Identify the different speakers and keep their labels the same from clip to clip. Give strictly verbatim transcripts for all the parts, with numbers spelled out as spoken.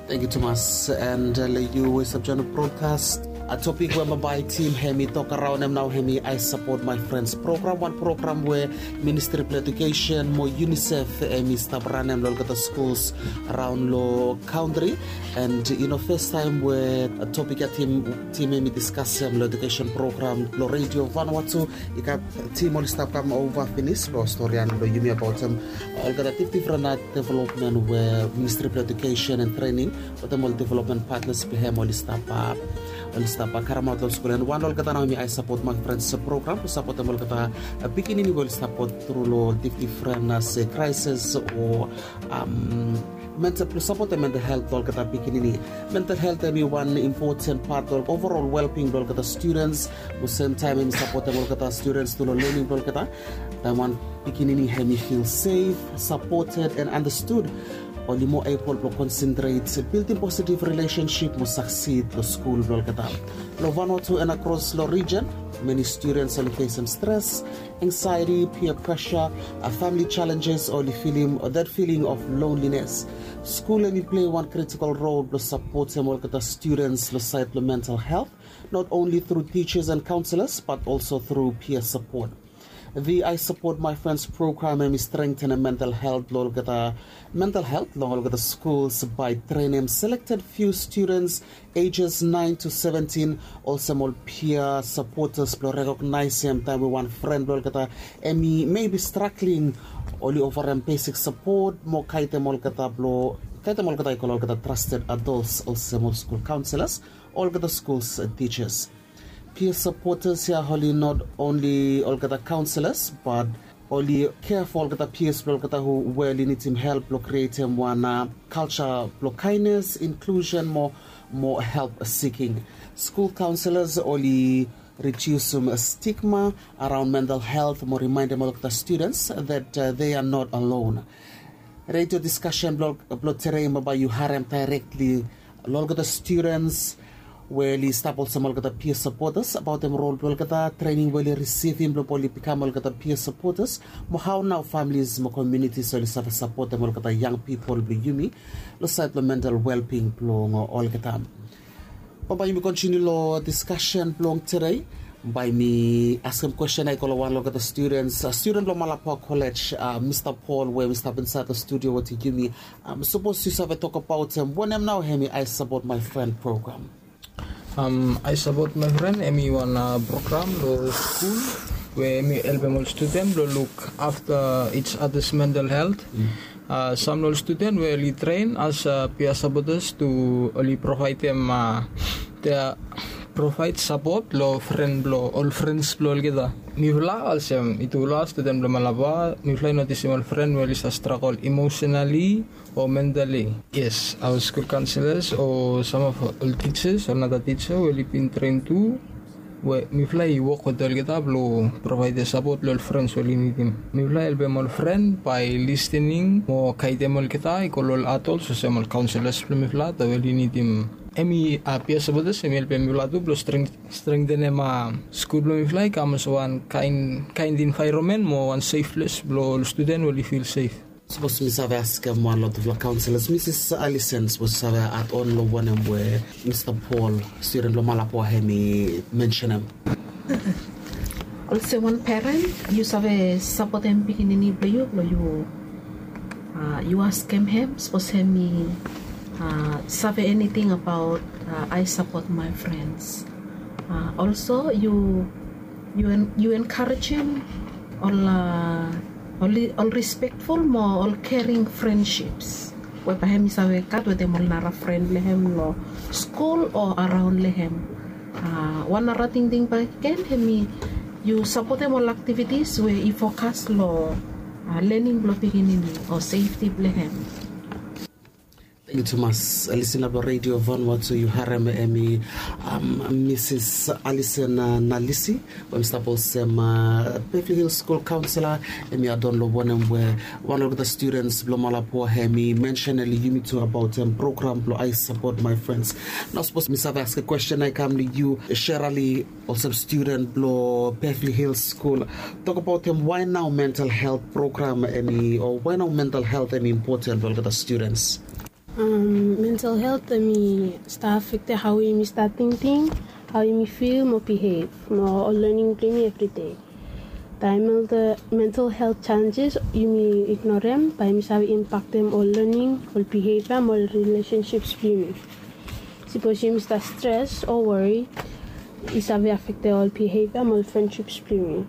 Speaker 1: Thank you, Thomas. And uh, you with subjournal broadcast. A topic where my team Hemi talk around them now Hemi I support my friends program. One program where Ministry of Education, more UNICEF, Hemi Stabranem look at the schools around lo country. And you know, first time where a topic at team team Hemi discuss um, lo education program lo radio Vanuatu. You got team all stuff come over finish lo story and lo yumi about them. All got a different development where Ministry of Education and Training, but them all development partners behind all stuff up. Stapa Karamato School and one all kata I support my friends program to support them all kata beginning will support through different uh, crisis or um mental support the mental health all kata beginning mental health be one important part of overall well-being all kata students at same time in support them all kata students to learning all kata that one beginning me feel safe, supported and understood. Only more able to concentrate building positive relationship must succeed the school lo kata lo Vanuatu and across the region. Many students are facing stress, anxiety, peer pressure, uh, family challenges, or the feeling or that feeling of loneliness. School only play one critical role to support them all the students to side the mental health, not only through teachers and counselors but also through peer support. The I Support My Friends program and strengthen mental health law mental health law the schools by training selected few students ages nine to seventeen, also more peer supporters to recognize them time with one friend law Emmy may be struggling only over basic support more kaite mol kata blow kaite mol kata ikol kata trusted adults also more school counselors all the schools uh, teachers. Peer supporters here only not only all the counselors but only care for all the peers who really need him help to create him one uh, culture of kindness, inclusion, more more help seeking. School counselors only reduce some stigma around mental health, more remind them of the students that uh, they are not alone. Radio discussion blog blog today by you harem directly all the students where we stop also mal kata peer supporters about them role mal kata training where receive him poli become mal kata peer supporters mo how now families mo communities so serve support them mal kata young people be yumi lo side mental well-being plong all kata papa you continue lo discussion plong today by me asking question I call one look at the students uh, student lo Malapa College uh, Mister Paul where we stop inside the studio what you give me I'm supposed to have a talk about him um, when I'm now Hemi I Support My Friend program.
Speaker 2: Um, I support my friend Emi one uh, program lo school where Emi help all students lo look after each other's mental health. Mm. Uh, some lo student where we train as uh, peer supporters to only provide them uh, their provide support lo friend lo all friends lo kita. Mifla also itulah student lo malaba mifla notice all friend where is a struggle emotionally or mentally. Yes, our school counselors or some of all teachers or another teacher will be trained to where mifla work with all kita lo provide the support lo friends will need him. Mifla help them all friend by listening mo kay them all kita ikolol atol so some all counselors lo mifla to will need him. Emi uh, peer supporters emi help them lo blo strength strengthen them uh, school lo mifla kamo so one kind kind environment mo one safe place blo student will feel safe.
Speaker 1: Supposed to be ask one lot of counselors. Missus Allison was at on lo one where Mister Paul student lo Malapo Hemi mention him.
Speaker 3: Also one parent you sabe support him beginning in you you uh, you ask him him suppose him uh, sabe anything about uh, I support my friends. Uh, also you you en- you encourage him all uh, all, all respectful mo all caring friendships where pahem isawe kat with them all nara friend lehem lo school or around lehem uh, one nara ting ting pa ken hemi you support them all activities where you focus lo uh, learning lo beginning or safety lehem.
Speaker 1: Thank you, Thomas. Listen to Radio Vanuatu, you harem emi um, Missus Alison uh, Nalisi, when Mister Paul Sem, uh, Beverly Hills School Counselor, emi adon lo one where one of the students blo malapo hemi mentioned early you to about um, program blo I Support My Friends. Now supposed to ask a question I come to you, Shirley, also student blo Beverly Hills School. Talk about him why now mental health program any or why now mental health any important for the students.
Speaker 4: Um, mental health me start affect how we start thinking, how we feel, more behave, more learning me every day. Time the mental health challenges you may ignore them, by me have impact them all learning, all behavior, all relationships me. Suppose you start stress or worry, is have affect all behavior, all friendships me.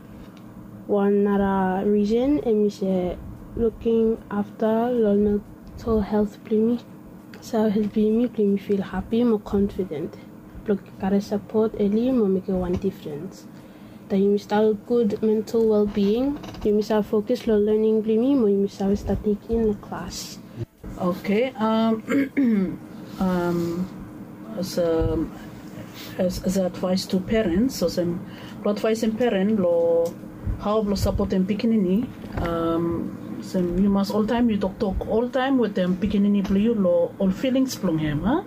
Speaker 4: One other reason is uh, looking after all mental health me. So help me, me feel happy, more confident. Look at support early, more make one difference. That you must have good mental well-being, you must have focus on learning, or you must have studying in the class.
Speaker 5: Okay. Um, um, as, um, as as advice to parents, so some advice in parent lo how lo support them pikinini. Um, so you must all time you talk talk all time with them pikinini play lo all feelings plong him, huh?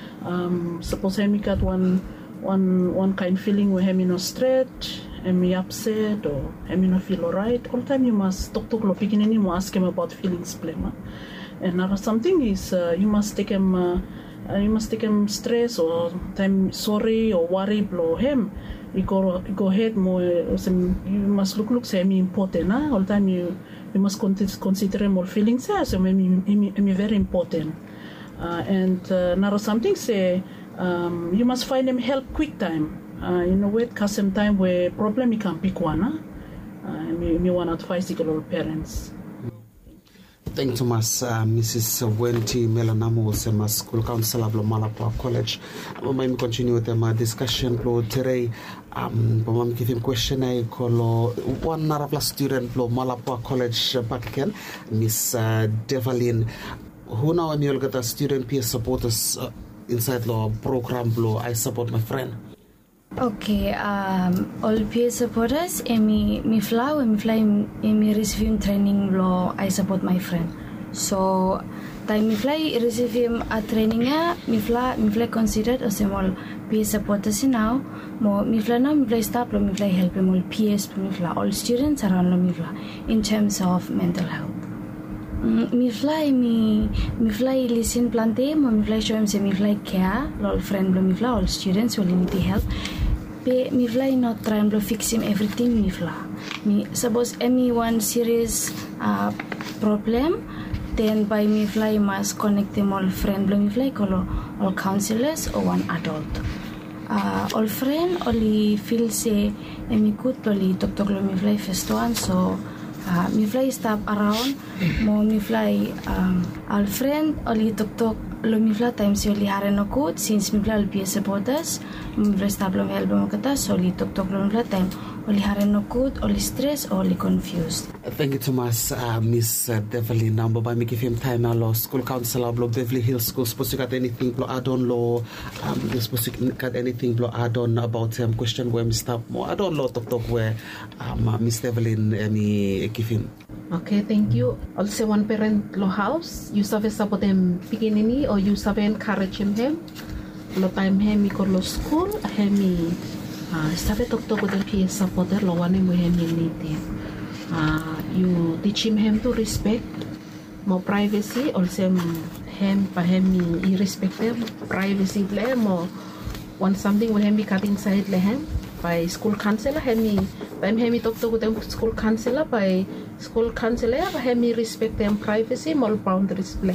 Speaker 5: Um, suppose him got one one one kind feeling where him no straight. Am I upset or am I not feel alright? All the time you must talk to lo pikinini mo ask him about feelings plema. And another something is uh, you must take him uh, uh, you must take him stress or time sorry or worry blow him. You go go ahead more. Uh, you must look look say me important. Huh? All the time you you must consider him all feelings. Yeah, so me me me very important. Uh, and uh, another something say um, you must find him help quick time. Uh, you know, wait, cause some time where problem you can pick one, huh? Uh, me, me want to advise the all parents.
Speaker 1: Thank you so much, uh, Missus Wenti Melanamo, Sema School Council of Malapa College. I'm going to continue with my discussion today. Um, I'm going to give him a question. I call one Narabla student from Malapa College back again, Miss uh, Devaline. Who now am you get a student peer supporters uh, inside the program? Blow I support my friend.
Speaker 6: Okay, um, all peer supporters, Emi, me fly, me fly, me receive training law. I support my friend. So, time me fly receive him a training ya, me fly, me fly considered as all peer supporters now. Mo me fly now, me fly stop, me fly help him all peers, me fly all students around me fly in terms of mental health. Mm, me fly, me me fly listen plante, me fly show him say me fly care, all friend, me fly all students will need help. Pe me fly not try and fix him everything me fly. Me suppose any one serious uh, problem, then by me fly must connect them all friend me fly call all counselors or one adult. Uh, all friend only feel say me good only doctor me fly first one so. Uh, me fly stop around, mo me fly um, all friend only talk talk lo me fly times only hare no good since me fly all peer supporters me fly stop lo me help mo kata so only talk talk lo me fly time only hare no good only stress only confused.
Speaker 1: Thank you so much, uh, Miss uh, Devaline. Now, by me give him time now, school counselor of Beverly Hills School. Suppose you got anything to add on, law? Um, you suppose you got anything to add on about um, question where Mister More I don't know talk talk where um, uh, Miss Devaline uh, me give him.
Speaker 3: Okay, thank you. Also, one parent lo house, you have support them beginning or you have encourage him him. Lo time him ko lo school, him ah sabe talk talk with the peer supporter lo one mo him need. Uh, you teach him, him to respect more privacy, also him for him he respect them privacy le more want something will him be cut inside le him by school counselor him by him talk to with them school counselor by school counselor by him respect them privacy more boundaries le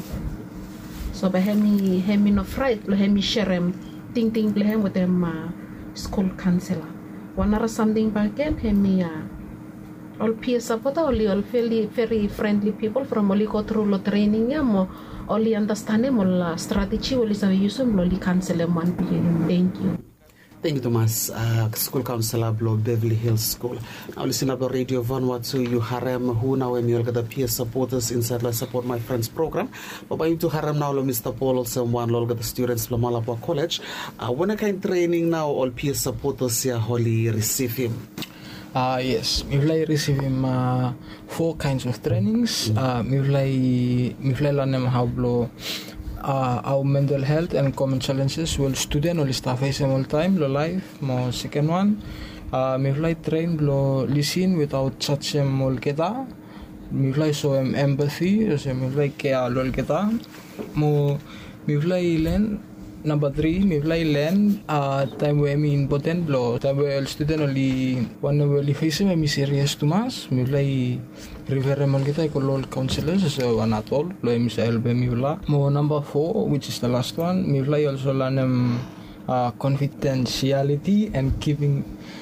Speaker 3: so by him him no fright le him share him thing thing le him with them uh, school counselor one or something back then him uh, all peer support only all very very friendly people from only go through the training ya mo only understand them all strategy only so use them only cancel them one beginning. Thank you.
Speaker 1: Thank you, Thomas. Uh, school counselor of Beverly Hills School. Now listen up the radio Vanuatu you harem who now and you'll get the peer supporters inside the Support My Friends program. But by you to harem now Mister Paul also one lol get the students from Malapa College. Uh, when I kind training now all peer supporters here holy receive him.
Speaker 2: Uh, yes, we will receive him uh, four kinds of trainings. Uh, we will learn him how to uh, our mental health and common challenges. Well, student will start facing all time. Lo life. Mo second one, uh, we will train lo listen without touching all kita. mi fly show em empathy, so mi fly care lol kita. Mo mi fly learn number three, mi fly learn uh, time where mi important lo time where student only one only face mi serious to mas mi fly refer mal kita ko lol counselors so anatol lo mi sa help mi fly. Mo number four, which is the last one, mi fly also learn um, uh, confidentiality and keeping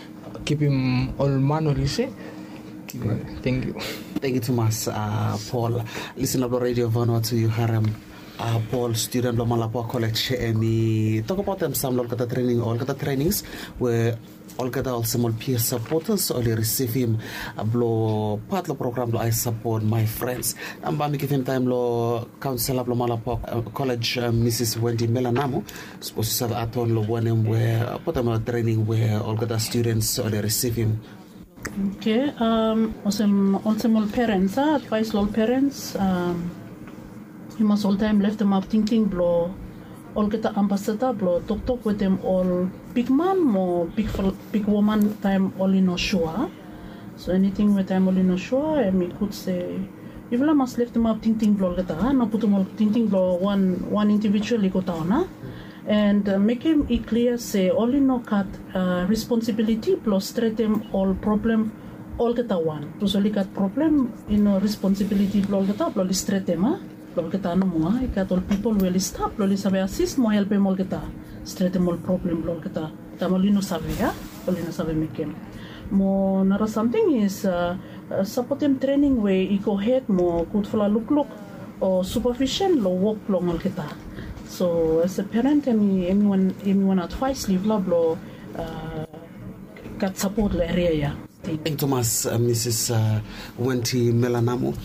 Speaker 2: keeping all manually safe. Thank you.
Speaker 1: Thank you too much, uh, Paul. Listen to Radio Vanuatu, you harem. Uh, Paul, student of Malapa College, and me talk about them some all the training, all the trainings where all the also small peer supporters only receive him a blow part of the program. Lo I support my friends. I'm going to give him time. Lo counselor of Malapa College, uh, Missus Wendy Melanamo, supposed to have aton lo one where put them a training where all the students only receive him.
Speaker 5: Okay. Um. Also, also parents. Uh, advise all parents. Um. You must all time left them up thinking blow all get the ambassador blow talk talk with them all big man or big big woman time all in no sure. So anything with time all in no sure and me could say you will must left them up thinking blow get the no put them all thinking blow one one individually go down and uh, make him it clear say all in no cut uh, responsibility plus straight them all problem all get the one to so got problem you know responsibility blow get up blow straight them huh? Lo kita no mo ay katol people will stop lo sabe assist mo help mo kita straight mo problem lo kita tamoli no sabe ya lo no sabe mekem mo nara something is uh, uh, support them training way iko head mo good for look look or supervision lo work lo ngol kita. So as a parent any anyone anyone advice leave lo lo uh, got support le area ya.
Speaker 1: Thank you Thomas, uh, Missus Uh, Wendy Melanamo.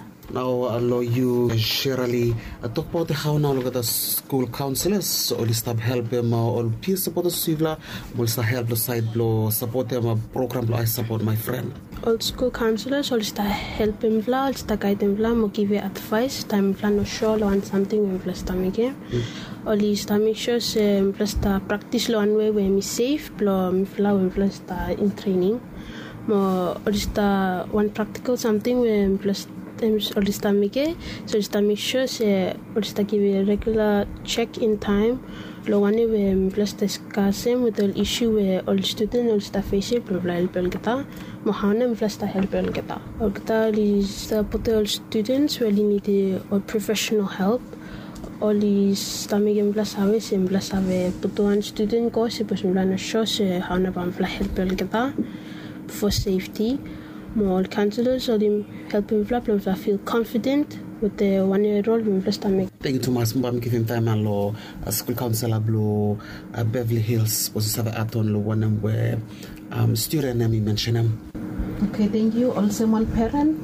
Speaker 1: Now, uh, you, Shirley, uh, talk about how now look at the school counselors, or stop help them, uh, or peer supporters, Sivla, will help the side blow, support them, a program blow, I support my friend.
Speaker 4: All school counselors, all start help them, all start guide them, all give you advice, time plan no show, or something, and plus time again. All start make sure, um, plus practice one way where me safe, blow, me flow, and plus in training. More, all start one practical something where plus or just make it so just make sure say or just give a regular check in time lo one we plus discuss with the issue where all student all staff face problem pel kita mohana plus ta help pel kita or kita is put all students really need or professional help all is tamig plus have sim plus have put one student ko se pues mula na show se how na pam help pel kita for safety. More counselors or them helping Flaplam feel confident with the one year old in Thank
Speaker 1: you too much. I'm giving time and law a school counselor blow uh, Beverly Hills was a aton lo one where um student name mention them.
Speaker 3: Okay, thank you. Also one parent.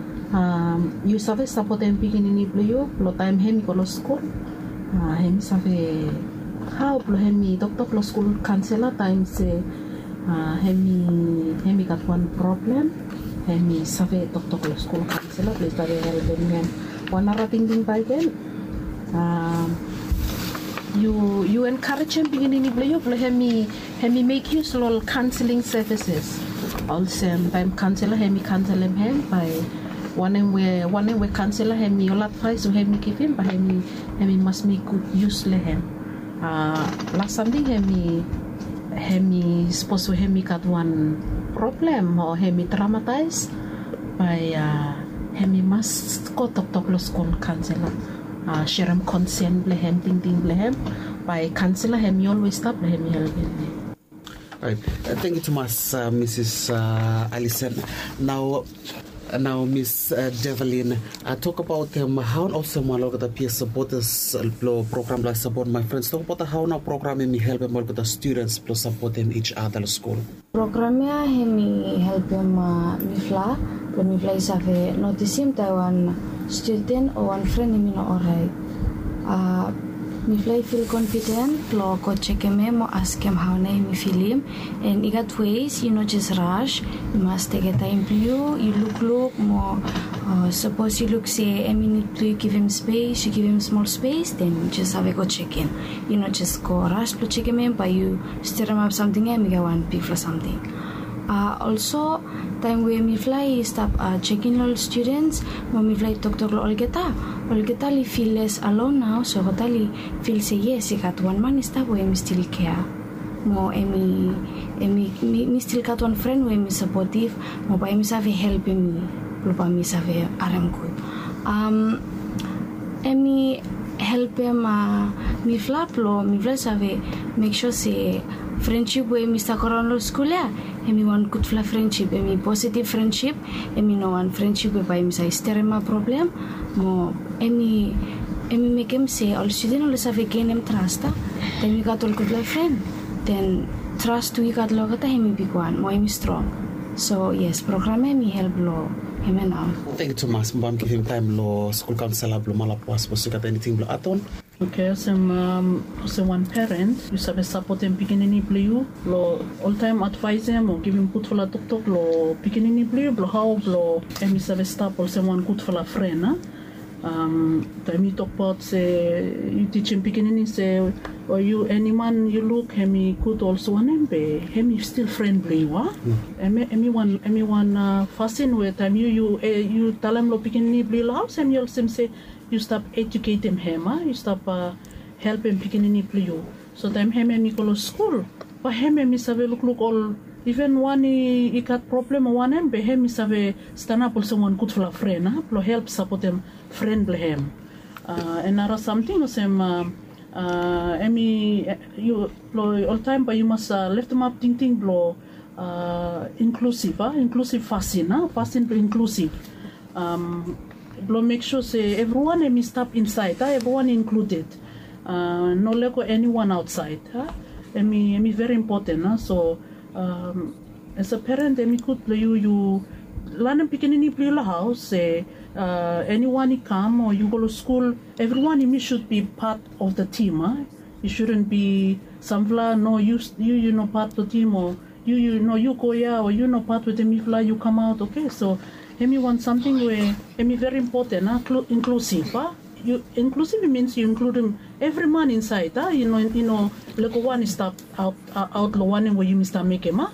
Speaker 3: Um you save support them beginning in blue, lo time him go school. Uh him save how lo him doctor lo school counselor time say Uh, hemi hemi got one problem hemi save tok tok lo school counselor please tare help them one other thing by then um you you encourage him beginning in blue hemi hemi make use of counseling services also time counselor hemi counsel him by one where one where counselor hemi all advice so hemi give him but hemi hemi must make good use le him uh last something hemi hemi supposed to hemi got one problem or hemi traumatized by uh, hemi must go talk talk lo school counselor uh, share him consent le hem ting ting le hem by counselor hemi always stop le hemi help him.
Speaker 1: Right. Uh, thank you too much, uh, Missus Uh, Alison. Now, uh, now Miss uh, Devlin, uh, talk about um, how also my look at the peer supporters uh, program like support my friends. Talk about how now program me help them with the students plus supporting each other at school.
Speaker 6: Program ya me help them uh, me fla, but me fla save notice him one student or one friend me no alright. Uh, Me fly feel confident, lo go check him, mo ask him how na me feel him, and I got ways, you know, just rush. You must take a time to you. You look, look, mo. Uh, suppose you look, say, a minute to give him space, you give him small space, then just have a go check in. You know, just go rush to check him, but you stir him up something, and me get one pick for something. Uh, also, time where me fly stop uh, checking all students, when me fly talk talk lo olgeta, olgeta li feel less alone now, so kota li feel say yes, I got one man stop where me still care. Mo emi emi me, me still got one friend where me supportive, mo pa emi save help me, lupa me save aram ko. Um, emi help him uh, me flap lo, me fly save make sure say friendship where me start around lo school ya. Emi one good fla friendship, emi positive friendship, emi no one friendship where by me say stir my problem, mo emi emi make him say all student all save gain him trust, then we got all good like friend, then trust we got lo kata emi big one, mo emi strong. So yes, program emi help lo him now.
Speaker 1: Thank you Thomas, mbam give him time lo school counselor lo malapwas po sikat anything lo aton.
Speaker 5: Okay, as um, as one parent, you sabi support him pikinini playu, lo all time advise him or give him good for la tok tok lo pikinini playu, lo how lo emi sabi stop also one good for la friend, huh? Um, time you talk about say you teach him pikinini say or you any man you look hemi good also one him be hemi still friendly wa. Emi emi one emi one uh, fasten where time you you uh, you tell him lo pikinini playu lo house him you also say. You stop educating him, huh? You stop uh, helping pikinini playu. So time him emi kolo school, but him emi save look look all. Even one he, he got problem one him, but him save stand up also one good for a friend, huh? Plo help support him, friendly him. Uh, and there something was him. Uh, uh, emi you plo all time, but you must uh, lift him up, ting ting plo uh, inclusive, huh? Inclusive fasting, huh? Fasting plo inclusive. Um, Blow make sure say everyone emi stop inside, huh? Everyone included. Uh, no let go anyone outside. Huh? Emi emi very important. Huh? So um, as a parent, emi could you you learn pikinini play la house. Say uh, anyone he come or you go to school, everyone emi should be part of the team. Huh? You shouldn't be samvla no you you you know part of the team or you you know you go ya or you know part with the mifla you come out. Okay, so. Emi want something where emi very important, huh? Clu- inclusive. Huh? You inclusive means you include every man inside. Huh? You know, you know, like one is stop out out the one where you mister make him. Huh?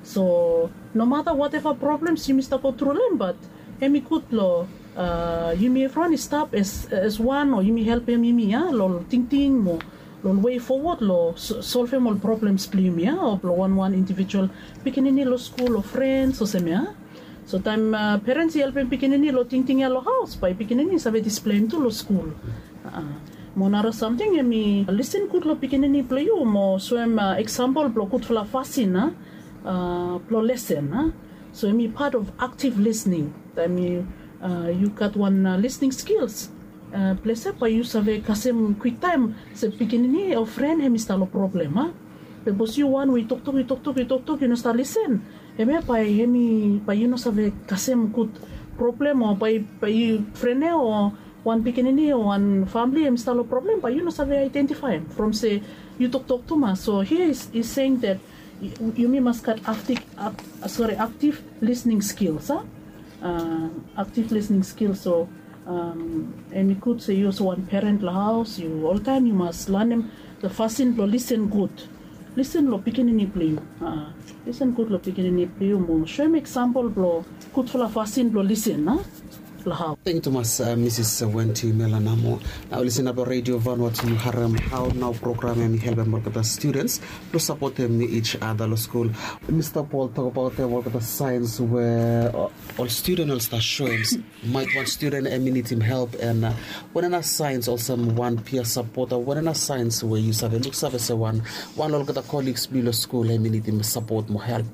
Speaker 5: So no matter whatever problems you mister go through them, but emi good lo. Uh, you may run stop as as one or you may help him. Me, huh? Lo ting ting mo. Lo way forward lo solve him all problems. Please, yeah. Or lo one one individual. Beginning lo school or friends or same, huh? So time uh, parents helping pikinini lo ting ting lo house by pikinini sabi display to lo school. Uh, mo nara something emi listen good lo pikinini playu mo swim uh, example lo good fla fasina uh, lo lesson. Uh. So emi part of active listening. Time you uh, you got one uh, listening skills. Uh, place pa you sabi kasem quick time sa pikinini or friend hemi stalo problem. Huh? Because you one we talk talk we talk talk we talk talk you know start listen. Eme pa hemi pa you know save kasem good problem or pa pa you friend or one pikinini or one family em stalo problem pa you know save identify him from say you talk talk to ma. So here is, is saying that you, you must got active uh, sorry active listening skills, huh? Uh, active listening skills. So um, and you could say you also one parent la house you all time you must learn them the fasting to listen good. Listen lo pikinini playu. Uh, listen good lo pikinini playu mo. Show him example lo good for la fasin lo listen, huh? Lahau.
Speaker 1: Thank you, Thomas, uh, Missus Wenty Melanamo. Now listen about Radio Vanuatu Haram how now program and help them work with the students to support them each other lo school. Mister Paul talk about the work with the science where uh, all students will start showing might one student and need him help and uh, when in a science also one peer support or when in a science where you have a look service one one look at the colleagues below school and need him support more help.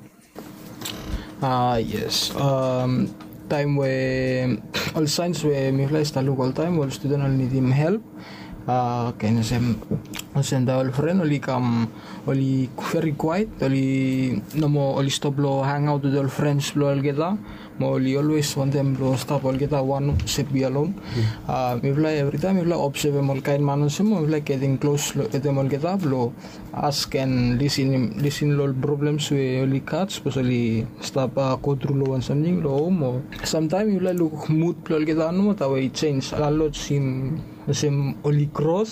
Speaker 2: Ah uh, yes. Um time where all science where me fly sta look all time all student all need him help uh can sem send all friend only come only very quiet only no more only stop lo hang out with all friends lo all get mo only always want them lo stop all get one sit be alone. mm. uh me fly every time me fly observe them all kind man some me fly getting close lo at them all get up lo ask and listen listen lo problems we only cats especially stop uh, go through lo and something lo mo sometimes you like look mood lo get no ta way change a lot sim sim only cross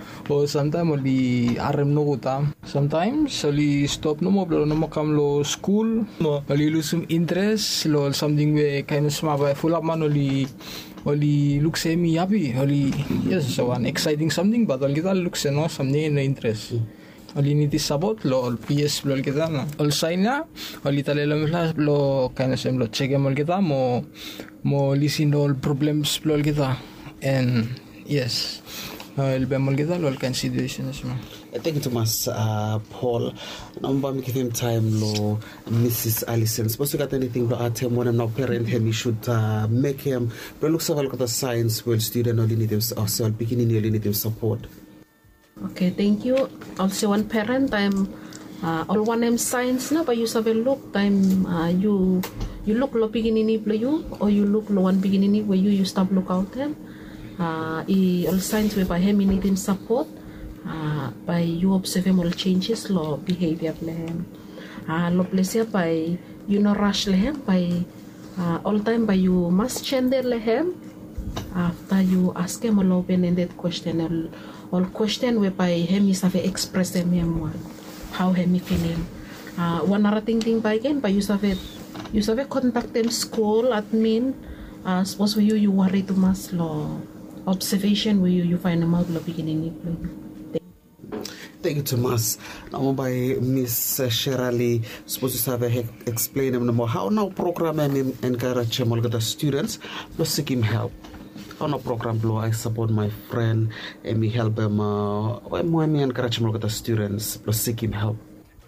Speaker 2: O sometimes oli arem no guta. Sometimes oli stop no mo blo no mo kam lo school. Mo oli lusum interest lo something we kind of smart by full up man oli oli look semi happy. Oli yes so an exciting something but oli kita look no something no interest. Oli niti sabot lo ol P S lo kita na. Ol signa oli tale lo mla lo kind of sem lo check em kita mo mo listen all problems lo kita and yes. El bemol kita lo kan situation asma.
Speaker 1: Thank you so much, uh, Paul. Number me give him time lo Missus Allison. Suppose you got anything to add him when I'm not parent him, you should uh, make him but look so well got the science well student only need him also beginning only need him support.
Speaker 3: Okay, thank you. Also one parent I'm uh, all one name science na but you have a look time uh, you you look lo beginning you or you look lo one beginning where you you stop look out them. Uh, I all signs whereby him need him support uh, by you observe him all changes lo behavior lehem uh, lo pleasure by you no rush lehem by uh, all time by you must change lehem after you ask him all open-ended question all, all question whereby him is have express him him how him feeling uh, one other thing thing by again by you have you have contact them school admin uh, suppose you you worry too much lo observation where you, you find them out beginning.
Speaker 1: Thank you, Thomas. Now by Miss Shirley, supposed to have a explain them more how now program and encourage them all the students plus seek him help. How now program blow I support my friend and me help them uh when me encourage them all the students plus seek him help.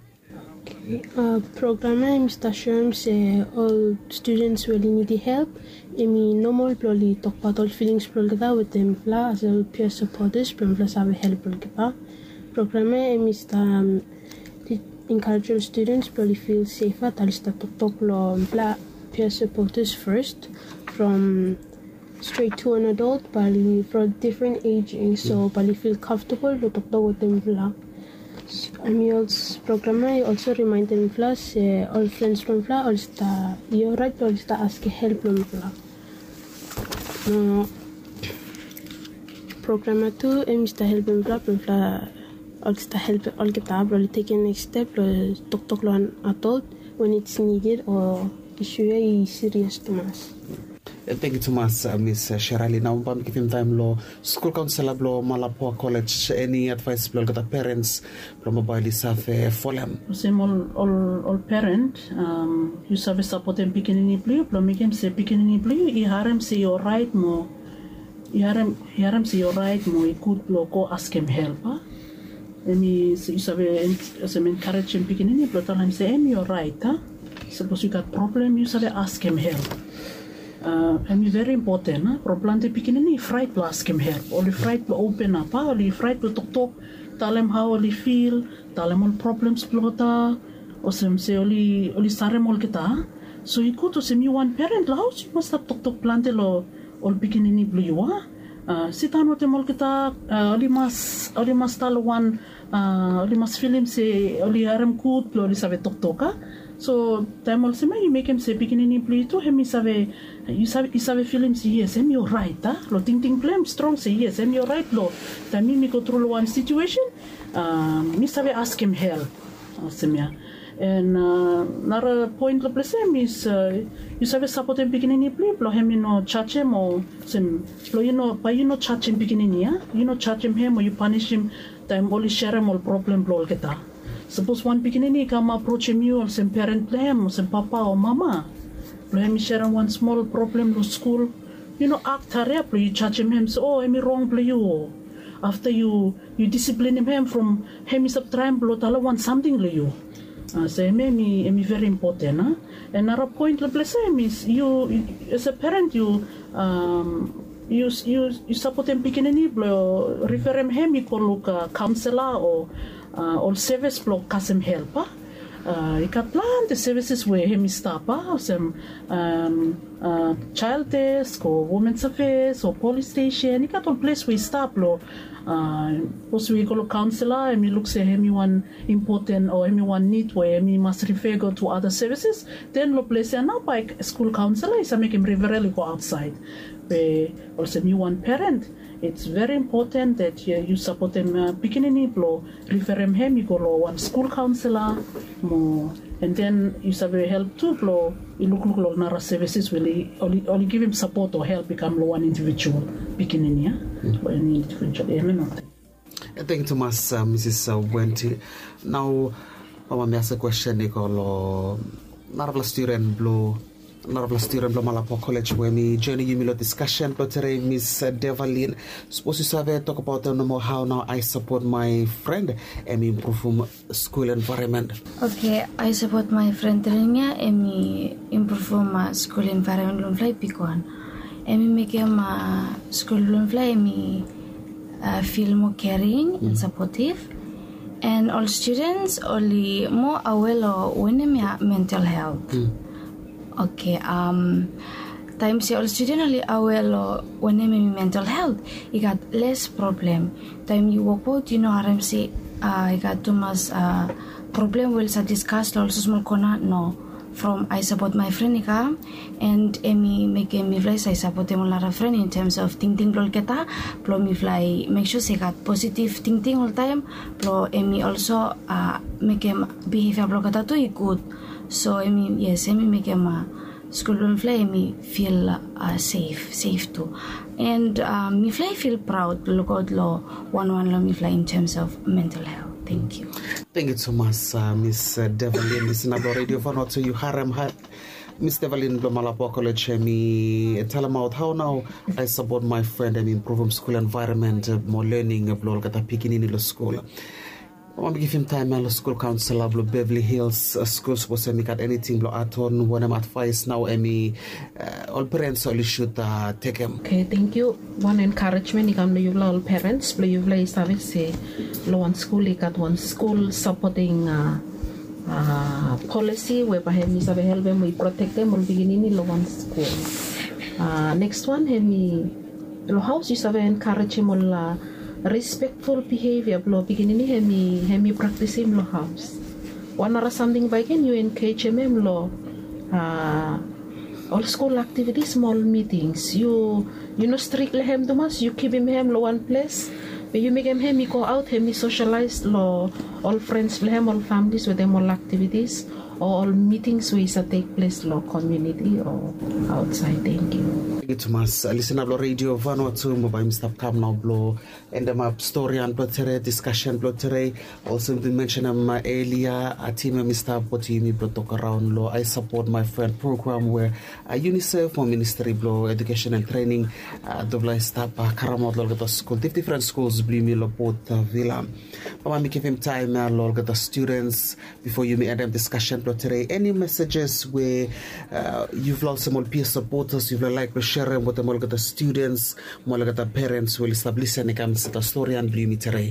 Speaker 4: Uh, program I'm station say all students will need help. Emi normal probably talk about all feelings probably with them fla as a peer supporters probably have help probably. Program emi sta um, encourage all students probably feel safer. Tal sta talk talk lo fla peer supporters first from straight to an adult probably for different ages so probably feel comfortable to talk talk with them fla. I mean, also program I also remind them plus uh, all friends from fla all sta you're right all sta ask help from fla. No program two em sta help them fla from fla all sta help all kita probably take a next step talk talk lo an adult when it's needed or issue is serious to us.
Speaker 1: Thank you so much, uh, Miss Shirley. Now, I'm give him time lo school counselor lo Malapua College. Any advice lo got parents lo mobile safe for them?
Speaker 5: Same all all all parent um you sabe support them beginning blue lo make him say beginning blue I harem say you're right mo I harem I harem say you're right mo I could lo go ask him help ah emi you sabe say encourage him beginning blue tell him say em you're right ah suppose you got problem you sabe ask him help. Uh, and it's very important. Huh? Problem te pikin ni fright to ask him help. Only fright to open up. Huh? Only fright to talk talk. Tell him how only feel. Tell him all problems plota. Or some say only only sare mol kita. So you go to some you one parent house. You must have talk talk plan te lo all pikin ni blue you ah. Sitan wote mol kita. Only mas only mas tal one. Only mas film say only haram good. Only sabe talk talk ah. So time also you make him say beginning in play to him is have you sabe you sabe feel him say yes I'm you're right ah lo ting ting play strong say yes I'm you're right lo time me go through one situation um me sabe ask him help semia and uh, another point lo place is uh, you sabe support him beginning in play lo him you know charge him or sem lo you know by you know charge him beginning yeah you know charge him him or you punish him time only share him all problem lo kita. Suppose one beginning come approach you or some parent them or some papa or mama. Let me share one small problem to school. You know, act hurry up, you judge him, so oh, am I wrong play you? After you you discipline him from him is up trying to tell one something to you. Uh, so me me very important. Huh? Another point to bless him is you as a parent you um you you you support him beginning refer him him you call look a counselor or Uh, all service block kasem help ah uh, ikat plan the services where him stop ah some um uh, child desk or women's affairs or police station ikat all place we stop lo uh also we call counselor and we look say him one important or him one need where he must refer go to other services then lo place now by school counselor is make him really go outside where also me one parent it's very important that you, you support them. Uh, Pikinini blo refer them hem you go lo one school counselor mo, and then you survey help too blo you look look lo nara services will only only give him support or help become lo one individual pikinini ya or any individual. Amen.
Speaker 1: Thank you so much, uh, Missus Wenti. Now, I want to ask a question. Nicolo, narvla student blo. Narvla student blo Malapo College where me journey you milo discussion. But today, Miss Devaline, supposed to survey talk about the more how now I support my friend and improve school environment.
Speaker 6: Okay, I support my friend Renia and me improve my school environment. Lum fly pikuan. And me make my school lum fly me feel more caring mm. and supportive. And all students only more aware of when they mental health. Mm. Okay, um, times all students only aware of when they mental health, you got less problem. Time you walk out, you know, how I'm say, uh, you got too much uh, problem. We'll discuss also small corner. No, from I support my friend, and Emi make me fly. I support them a lot of friend in terms of thinking. Lol kita, plus me fly. Make sure they got positive thinking all time. Plus Emi also uh, make him behavior block kita too good. So Emi yes, Emi make him uh, school lol fly. Emi feel uh, safe, safe too, and uh, me fly feel proud. Look out lo one one lo me fly in terms of mental health. Thank you.
Speaker 1: Thank you so much, uh, Miss Devaline. Listen about radio for not to you harem. Miss Devaline Malapo College. Me tell them out how now I support my friend and improve school environment, more learning of lol kata picking in the school. I want to give him time. I'm a school counselor, blo Beverly Hills uh, school. Supposed to make at anything, blo aton. When I'm advice now, Emi, uh, all parents only should uh, take him.
Speaker 3: Okay, thank you. One encouragement, ikam na yuvla all parents, blo yuvla isabi se lo one school ikat one school supporting uh, uh, policy whereby hemi sabi help them we protect them all beginning lo one school. Uh, next one, hemi lo house you sabi encourage him all. Uh, respectful behavior blo beginning hemi hemi practice him lo house one or something by can you encourage him lo uh, all school activities small meetings you you know strictly him too much you keep him him lo one place but you make him him go out him socialize lo all friends him all families with them all activities or all meetings ways that take place lo community or outside. Thank you.
Speaker 1: Thank you so much. Listen up radio Vanuatu mobile Mister Cam now blow and them up story and blood today discussion blood today. Also to mention um earlier a team Mister Potimi brought talk around law. I support my friend program where uh, UNICEF for Ministry blow education and training uh double stop uh, Karamot lol school different schools blimi lo port uh, villa. Mama me give him time uh, lol the students before you may end them discussion blood today. Any messages where uh, you've lost some more peer supporters you've like to share them with them all the students more like the parents will establish and come to the story and blimi today.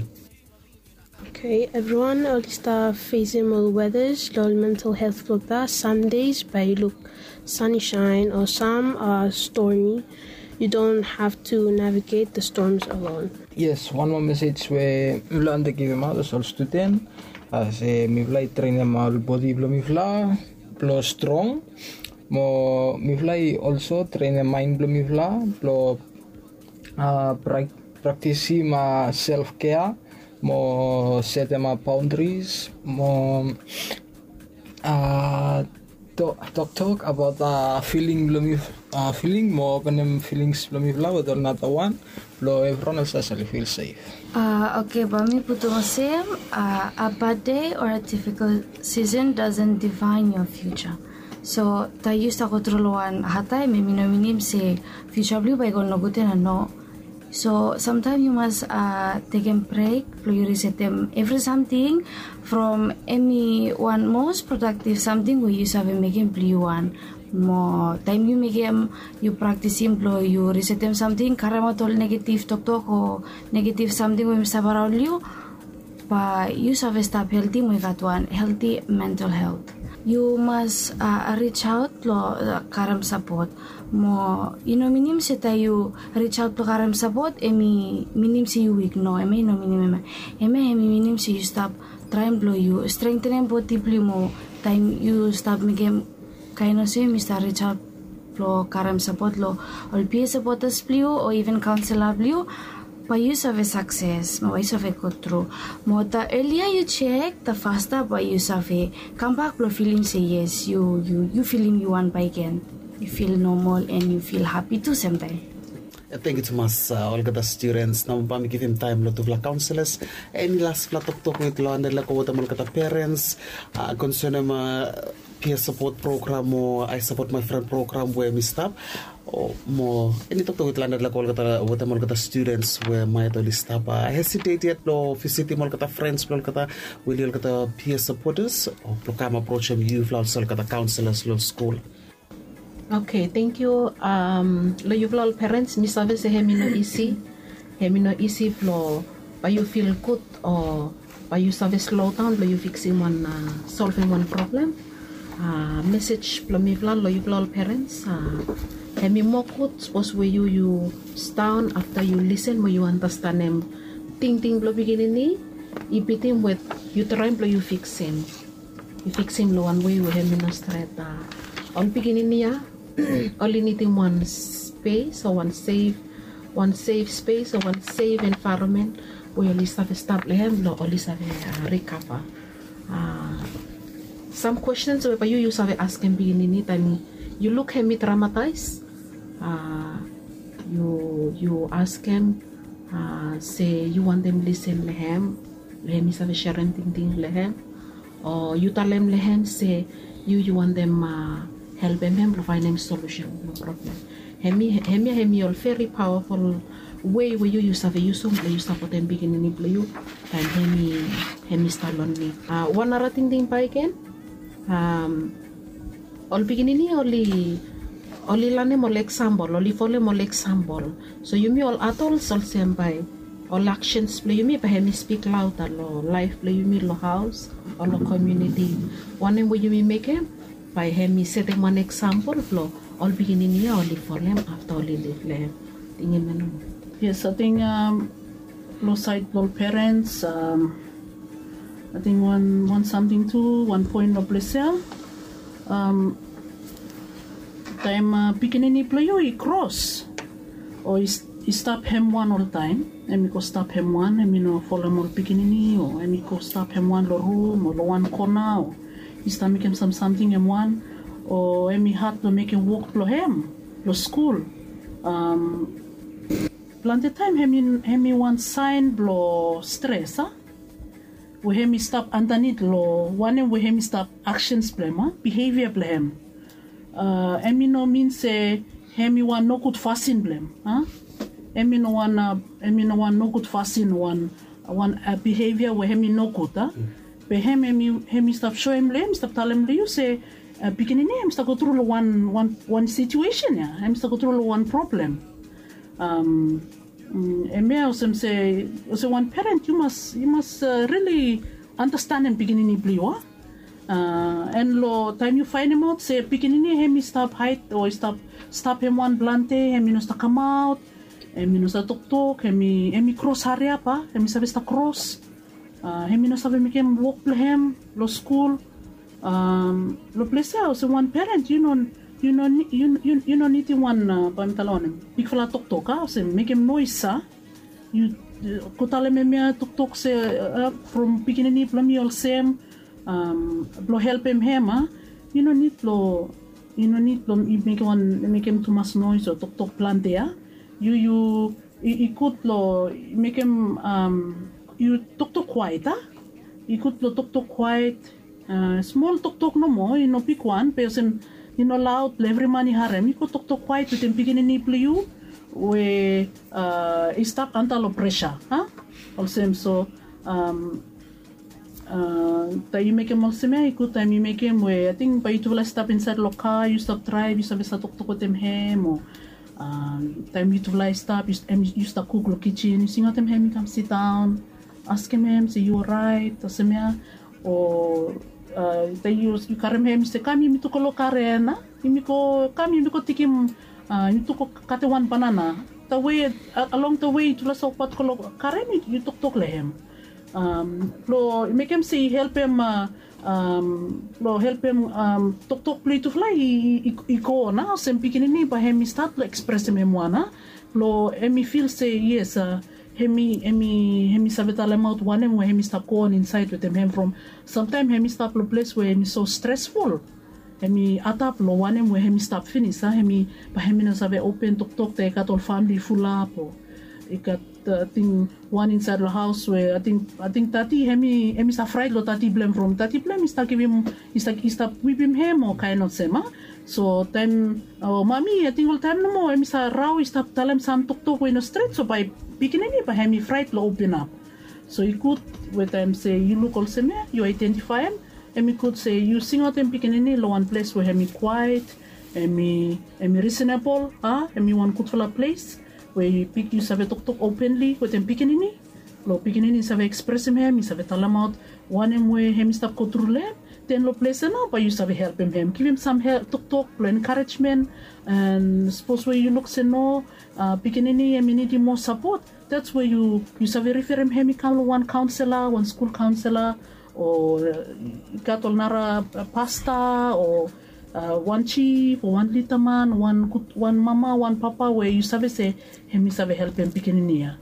Speaker 4: Okay, everyone all start facing all weathers, all mental health like that. Some days by look sunshine or some are stormy. You don't have to navigate the storms alone.
Speaker 2: Yes, one more message where we learn to give them out as all student. As a me fly train them all body blow me fly blow strong. Mo me fly also train the mind blow me fly blow uh practice my self care. Mo set them up boundaries. Mo uh talk talk, talk about uh feeling blow me uh feeling more open them feelings blow me fly with another one. Blow everyone else actually feel safe.
Speaker 6: Uh, okay, but me put the same. Uh, a bad day or a difficult season doesn't define your future. So tayo sa kontroluan hatay may minaminim si future blue by gol nogutin ano. So sometimes you must uh, take a break, you reset them every something from any one most productive something where you have making blue one. More time you make them, you practice him, blow you reset them something. Karamatol negative talk talk or negative something when you around you. But you have stop healthy, we got one healthy mental health. You must uh, reach out lo uh, karam support. Mo you know minim si tayo reach out to karam support. Emi minim si you weak no. Emi no minim emi. Emi emi minim si you stop trying blow you strengthen body mo. Time you stop making kind of say Mister reach out lo karam support lo or peer supporters blue or even counselor blue but you have a success, but you have a go through. More the earlier you check, the faster but you have a come back to feeling say yes, you you you feeling you want by again. You feel normal and you feel happy too sometimes.
Speaker 1: Thank you so much, uh, all the students. Now, we give him time to the counselors. Any last flat talk talk with Luanda la ko the parents uh, concerning my peer support program or I support my friend program where we stop. Or more any talk with Luanda la ko with the students where my only stop. I hesitate yet no visit him all the friends all the will you the peer supporters or program approach them you also the counselors lo school.
Speaker 3: Okay, thank you. Um, lo you all parents, mi sabe se hemi no easy, hemi no easy lo, but you feel good or but you sabe slow down, lo you fixing one, uh, solving one problem. Uh, message lo mi vla lo you all parents. Uh, hemi more good, suppose where you you down after you listen, where you understand them. Ting ting lo beginning ni, ipitim with you try lo you fix him, you fix him lo one way we hemi no straight. Uh, on beginning niya. Only needing one space or one safe, one safe space or one safe environment where you have a stable or you have a recover. Uh, some questions where you use have ask him beginning it and you look him traumatized. Uh, you you ask him, uh, say you want them listen lehem, lehem is have a sharing thing thing lehem, or you tell them lehem say you you want them. Uh, help them to find a solution no problem. Hemi hemi hemi all very powerful way where you use have a use of you support them beginning in you and hemi hemi style on me. Uh, one other thing thing by again. Um, all beginning only only lane more example, only follow more example. So you me all adults all same by all actions play you me by hemi speak loud or life play you me lo house or lo community. One way you me make him. By him, set them one example flow. All beginning here, only for them after only live them.
Speaker 5: Yes, I think um, low side low parents. Um, I think one one something too. One point of pleasure. Um, time uh, beginning play you he cross or he, he stop him one all the time. And me go stop him one. And me no follow more beginning or and me go stop him one lo room or lo one corner. Or, is to make him some something in one or any hard to make him walk to him to school. Um, plenty time him him one sign blow stress ah. We him stop underneath lo one we him stop actions blame ah behavior blame. Uh, him no mean say him one no good fasting blame ah. Him no one uh, him no one no good fasting one one uh, behavior where him no good ah. Mm. But him, him, him stop show him, him stop tell him, you say, uh, beginning him stop go through one, one, one situation, yeah. Him stop go through one problem. Um, and me also say, also one parent, you must, you must uh, really understand him beginning in blue, uh, and lo time you find him out, say beginning him stop height or stop, stop him one blante, him you stop come out, him you stop talk talk, him him cross area pa, him sabi stop cross. Uh, hemi no sabi mikem walk lehem lo school um lo place so one parent you know you know you you you know need one uh, pantalon big fala tok tok ah so make him noise sa you kotale me me tok tok se uh, from beginning from you all same um lo help him him ah you know need lo you know need lo make one make him too much noise or tok tok plan there you you you could lo make him um you talk to quiet, ah? You could talk to quiet, uh, small talk talk no more, you know, pick one person, you know, loud, every money harem. You could talk to quiet with them beginning to play you, where uh, stop antal pressure, huh? Also, so, um, uh, you make him also me, good time you make him where I think by you to stop inside the car, you stop drive, you stop talk to with them him or. Um, time you to fly stop, you, you start cook the kitchen, you sing out them him, come sit down. Ask him, say you alright, or uh, they use you carry him, say come you to call Karena, you go come you go take him, uh, you took cut one banana. The way uh, along the way to last what call Karen, you took talk to him. Um, lo make him say help him, uh, um, lo help him um talk talk play to fly. He he go now. Sem beginning by him start to express him one. Lo emi feel say yes. Uh, hemi hemi hemi saveta lem out one where hemi stop going inside with them hem from sometimes hemi stop the place where hemi so stressful hemi atap lo one where hemi stop finish ha hemi pa hemi na sabe open tok tok te kat all family full up or ikat uh, I think one inside the house where I think I think tati hemi hemi sa fried lo tati blame from tati blame is give him is like is whip him hem or kind of sema so time oh mami I think all time no mo hemi sa raw is tap talam sam tok tok in the street so by beginning pa hemi fried lo open up so you could with time say you look also me you identify him and we could say you sing out in beginning lo one place where hemi quiet hemi hemi reasonable ah hemi one good for a place where you pick you sabe tok tok openly with them pikinini lo pikinini sabe express him him sabe talam out one him where him stop go through lem then lo place na but you sabe help him him give him some help tok tok lo encouragement and suppose where you look say no uh, pikinini him need more support that's where you you sabe refer him him come one counselor one school counselor or uh, got nara uh, pasta or Uh, one chief, one little man, one one mama, one papa, where you sabe say, him sabe help him pikininiya.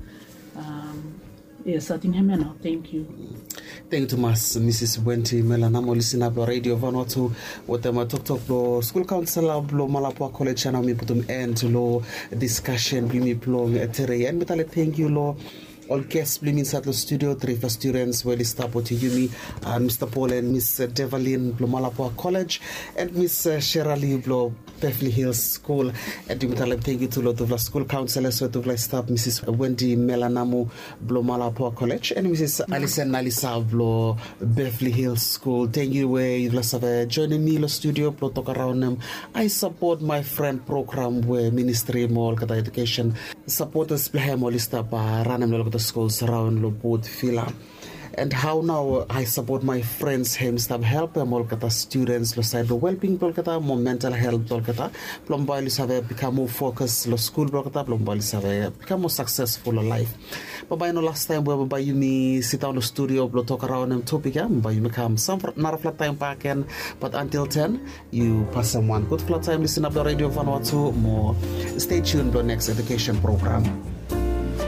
Speaker 5: Um, yes, I think him now. Thank you.
Speaker 1: Thank you, Mas, Missus Wendy Melanamo, listen up Radio Vanuatu, with them talk talk lo school counselor lo Malapua College channel mi putum end lo discussion bimi plong tere and metale thank you lo. All guests blim inside the studio, three for students, Welly Stapo to Yumi, uh, Mister Paul and Miss Devalin Blomalapua College, and Miss uh, Shirley Blo Beverly Hills School. And thank you to lot of the school counselors, so to the staff, Missus Wendy Melanamu Blomalapua College, and Missus Alison Nalisa Blo Beverly Hills School. Thank you, where you have joining me in the studio, Blo talk around them. I support my friend program where Ministry Mall Kata Education supporters Blehem Olista Ranem the schools around Lobot Villa. And how now I support my friends him stab help them all kata students lo side lo well-being lo kata more mental health lo kata plombali save become more focused lo school lo kata plombali save become more successful in life. But by no last time we by you me sit down the studio lo talk around them topic yeah by you me come some not a flat time back and but until ten you pass someone good flat time listen up the Radio Vanuatu more stay tuned for next education program.